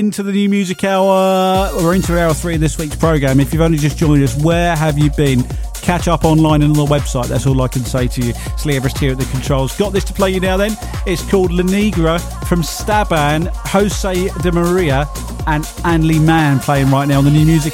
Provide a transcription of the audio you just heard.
Into the new music hour. We're into hour 3 of this week's programme. If you've only just joined us, where have you been? Catch up online and on the website. That's all I can say to you. It's Lee Everest here at the controls. Got this to play you now then. It's called La Negra from Staban, Jose de Maria and Anli Mann playing right now on the new music